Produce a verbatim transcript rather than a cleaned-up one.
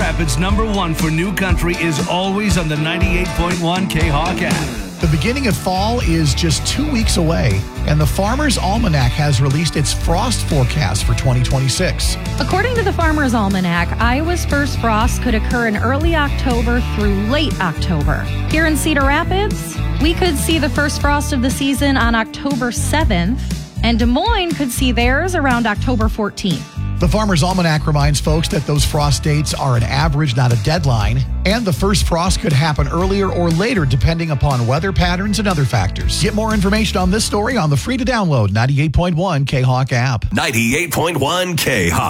Rapids' number one for new country is always on the ninety-eight point one K-Hawk app. The beginning of fall is just two weeks away, and the Farmer's Almanac has released its frost forecast for twenty twenty-six. According to the Farmer's Almanac, Iowa's first frost could occur in early October through late October. Here in Cedar Rapids, we could see the first frost of the season on October seventh, and Des Moines could see theirs around October fourteenth. The Farmer's Almanac reminds folks that those frost dates are an average, not a deadline, and the first frost could happen earlier or later depending upon weather patterns and other factors. Get more information on this story on the free-to-download ninety-eight point one K-Hawk app. ninety-eight point one K-Hawk.